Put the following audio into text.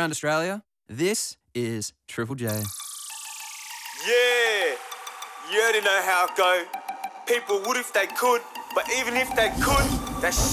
around Australia, this is Triple J. Yeah, you already know how it go. People would if they could, but even if they could, that